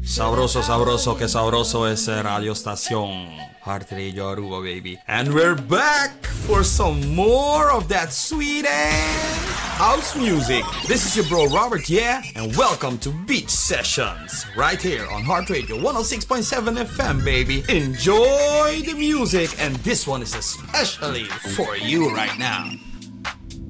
Sabroso, sabroso, que sabroso ese radio estación. Heart Radio Aruba, baby. And we're back for some more of that sweet house music. This is your bro Robert, yeah? And welcome to Beach Sessions. Right here on Heart Radio 106.7 FM, baby. Enjoy the music, and this one is especially for you right now.